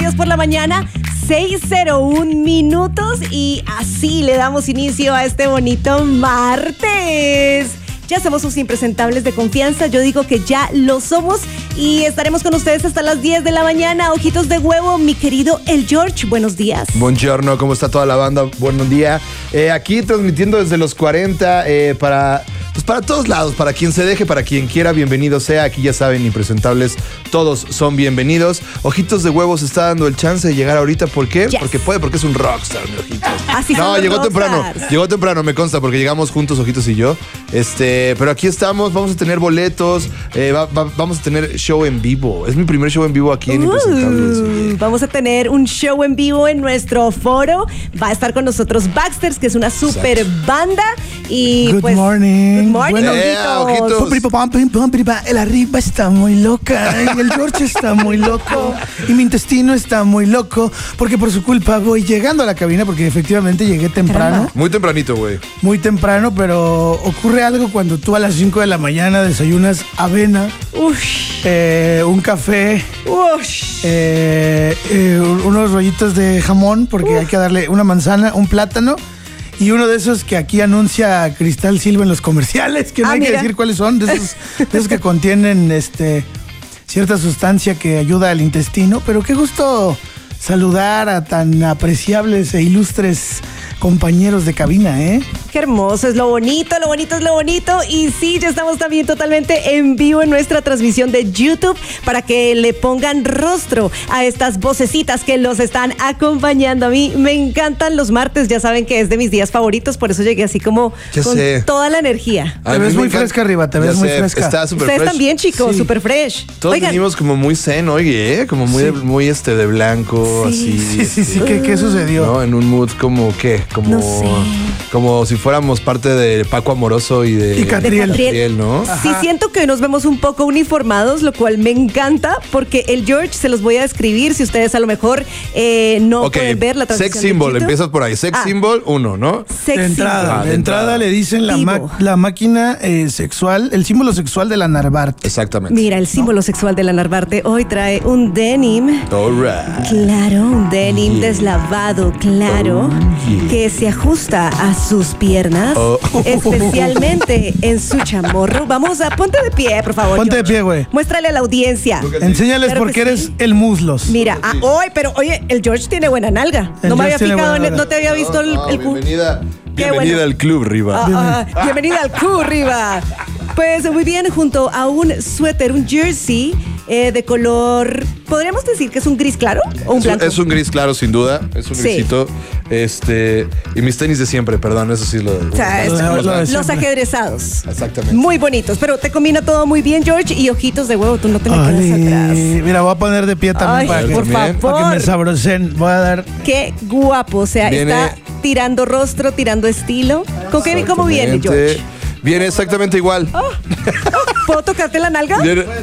días por la mañana, 6:01 minutos, y así le damos inicio a este bonito martes. Ya somos sus impresentables de confianza, yo digo que ya lo somos, y estaremos con ustedes hasta las 10 de la mañana. Ojitos de huevo, mi querido El George, buenos días. Buongiorno, ¿cómo está toda la banda? Buenos días. Aquí transmitiendo desde los 40 para todos lados, para quien se deje, para quien quiera, bienvenido sea. Aquí ya saben, impresentables, todos son bienvenidos. Ojitos de huevo se está dando el chance de llegar ahorita. ¿Por qué? Yes. Porque puede, porque es un rockstar, mi Ojitos. Así No, son llegó los temprano, me consta, porque llegamos juntos, Ojitos y yo. Pero aquí estamos, vamos a tener boletos, vamos a tener show en vivo. Es mi primer show en vivo aquí en Impresentables. Vamos a tener un show en vivo en nuestro foro. Va a estar con nosotros Baxters, que es una super banda. Y Good pues, morning. Good morning, Bueno, ojitos. el arriba está muy loca y el George está muy loco y mi intestino está muy loco porque por su culpa voy llegando a la cabina, porque efectivamente llegué temprano. Muy tempranito, güey. Muy temprano, pero ocurre algo cuando tú a las 5 de la mañana desayunas avena, un café, unos rollitos de jamón, porque hay que darle una manzana, un plátano. Y uno de esos que aquí anuncia Cristal Silva en los comerciales, que no hay que decir cuáles son, de esos que contienen cierta sustancia que ayuda al intestino. Pero qué gusto saludar a tan apreciables e ilustres compañeros de cabina, ¿eh? Qué hermoso, es lo bonito es lo bonito. Y sí, ya estamos también totalmente en vivo en nuestra transmisión de YouTube para que le pongan rostro a estas vocecitas que los están acompañando. A mí me encantan los martes, ya saben que es de mis días favoritos, por eso llegué así como con toda la energía. Te ves muy fresca arriba, te ves muy fresca. Está súper Ustedes fresh. también, chicos, Sí. súper fresh. Todos venimos como muy zen, oye, como muy, muy de blanco, Sí. así. Sí. ¿Qué sucedió? ¿No? En un mood como, ¿qué? No sé. Como si fuéramos parte de Paco Amoroso y de Catriel. ¿no? Sí, siento que nos vemos un poco uniformados, lo cual me encanta, porque el George se los voy a describir si ustedes a lo mejor no pueden ver la transmisión. Sex symbol, de YouTube. empiezas por ahí. Sex symbol 1, ¿no? Sex De entrada, symbol. de entrada le dicen la máquina sexual, el símbolo sexual de la Narvarte. Exactamente. Mira, el símbolo sexual de la Narvarte hoy trae un denim. All right. Claro, un denim deslavado, claro, que se ajusta a sus piernas, especialmente en su chamorro. Vamos a, ponte de pie, por favor. Ponte de George. pie, güey. Muéstrale a la audiencia. Enséñales Claro por que qué eres sí. el muslos. Mira, hoy, pero oye, el George tiene buena nalga. El No me había George tiene fijado, buena nalga. no te había visto el Bienvenida bueno. al club, Riva. bienvenida al Q, Riva. Pues muy bien, junto a un suéter, un jersey de color, ¿podríamos decir que es un gris claro o un blanco? Es un gris claro, sin duda. Es un grisito. Y mis tenis de siempre, perdón, eso sí lo. O sea, Lo de los ajedrezados. Exactamente. Muy bonitos, pero te combina todo muy bien, George. Y ojitos de huevo, tú no te me quedas atrás. Mira, voy a poner de pie también Ay, por para que favor. me sabrosen. Voy a dar. Qué guapo, o sea, Viene- está tirando rostro, tirando estilo. ¿Cómo viene, George? Viene exactamente igual. ¿Puedo tocarte la nalga?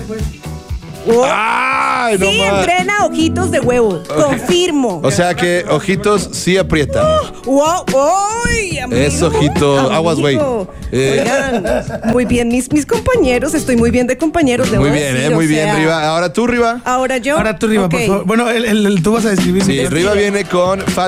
Oh. ¡Ay, no Sí, más! entrena ojitos de huevo. Confirmo. O sea que ojitos sí aprietan. ¡Wow! ¡Ay, amigo! Es ojito. Amigo. Aguas, güey. Oigan, muy bien, mis compañeros. Estoy muy bien de compañeros. Muy bien, muy bien, Riva. Ahora tú, Riva. Ahora yo. Ahora tú, Riva, Ok. por favor. Bueno, tú vas a describir. Sí, Riva viene con